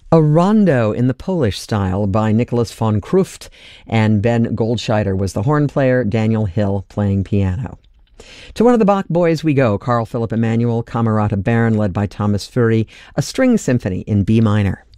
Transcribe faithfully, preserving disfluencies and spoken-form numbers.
A rondo in the Polish style by Nicholas von Kruft, and Ben Goldscheider was the horn player, Daniel Hill playing piano. To one of the Bach boys we go, Carl Philipp Emanuel, Camerata Bern, led by Thomas Fury, a string symphony in B minor.